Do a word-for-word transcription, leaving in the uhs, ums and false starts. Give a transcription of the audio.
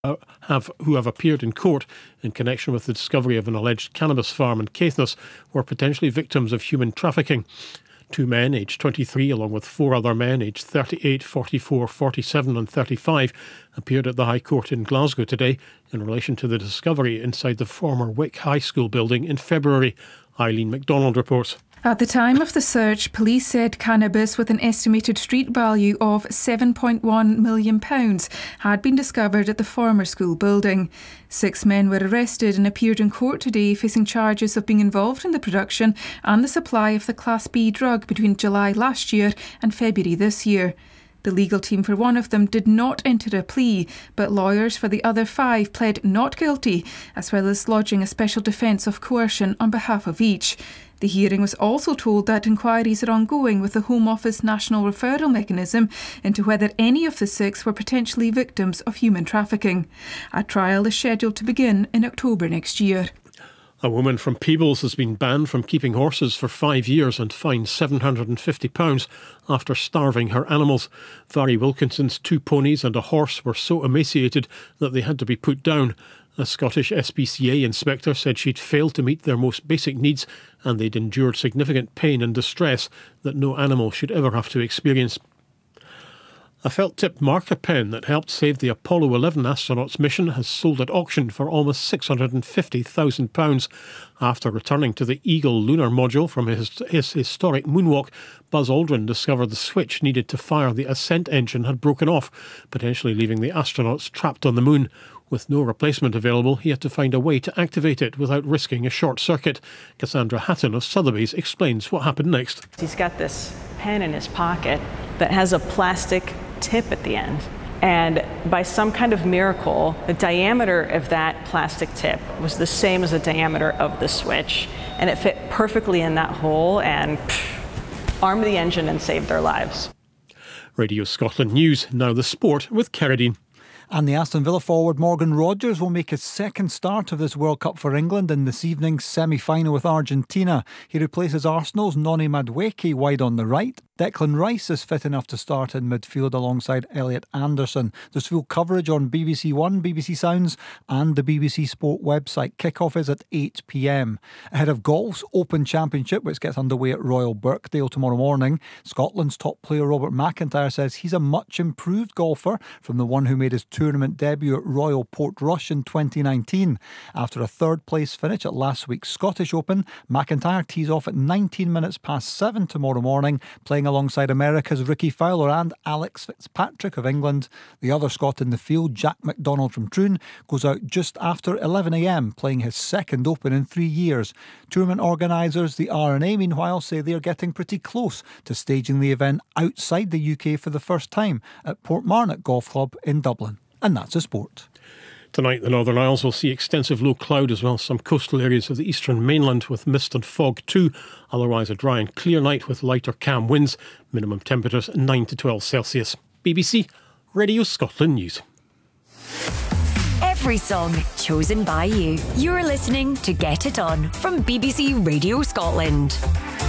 have who have appeared in court in connection with the discovery of an alleged cannabis farm in Caithness were potentially victims of human trafficking. Two men, aged twenty-three, along with four other men, aged thirty-eight, forty-four, forty-seven and thirty-five, appeared at the High Court in Glasgow today in relation to the discovery inside the former Wick High School building in February. Eileen MacDonald reports. At the time of the search, police said cannabis with an estimated street value of seven point one million pounds had been discovered at the former school building. Six men were arrested and appeared in court today facing charges of being involved in the production and the supply of the Class B drug between July last year and February this year. The legal team for one of them did not enter a plea, but lawyers for the other five pled not guilty, as well as lodging a special defence of coercion on behalf of each. The hearing was also told that inquiries are ongoing with the Home Office National Referral Mechanism into whether any of the six were potentially victims of human trafficking. A trial is scheduled to begin in October next year. A woman from Peebles has been banned from keeping horses for five years and fined seven hundred fifty pounds after starving her animals. Vary Wilkinson's two ponies and a horse were so emaciated that they had to be put down. A Scottish S P C A inspector said she'd failed to meet their most basic needs and they'd endured significant pain and distress that no animal should ever have to experience. A felt-tip marker pen that helped save the Apollo eleven astronauts' mission has sold at auction for almost six hundred fifty thousand pounds. After returning to the Eagle lunar module from his, his historic moonwalk, Buzz Aldrin discovered the switch needed to fire the ascent engine had broken off, potentially leaving the astronauts trapped on the moon. With no replacement available, he had to find a way to activate it without risking a short circuit. Cassandra Hatton of Sotheby's explains what happened next. He's got this pen in his pocket that has a plastic tip at the end. And by some kind of miracle, the diameter of that plastic tip was the same as the diameter of the switch. And it fit perfectly in that hole and pff, armed the engine and saved their lives. Radio Scotland News, now the sport with Kerridine. And the Aston Villa forward Morgan Rogers will make his second start of this World Cup for England in this evening's semi-final with Argentina. He replaces Arsenal's Noni Madueke wide on the right. Declan Rice is fit enough to start in midfield alongside Elliot Anderson. There's full coverage on B B C One, B B C Sounds and the B B C Sport website. Kick-off is at eight p m. Ahead of golf's Open Championship, which gets underway at Royal Birkdale tomorrow morning, Scotland's top player Robert McIntyre says he's a much improved golfer from the one who made his tournament debut at Royal Portrush in twenty nineteen. After a third place finish at last week's Scottish Open, McIntyre tees off at nineteen minutes past seven tomorrow morning, playing alongside America's Ricky Fowler and Alex Fitzpatrick of England. The other Scot in the field, Jack McDonald from Troon, goes out just after eleven a m, playing his second Open in three years. Tournament organisers, the R N A, meanwhile, say they're getting pretty close to staging the event outside the U K for the first time at Portmarnock Golf Club in Dublin. And that's the sport. Tonight, the Northern Isles will see extensive low cloud as well as some coastal areas of the eastern mainland with mist and fog too. Otherwise, a dry and clear night with lighter calm winds. Minimum temperatures nine to twelve Celsius. B B C Radio Scotland News. Every song chosen by you. You're listening to Get It On from B B C Radio Scotland.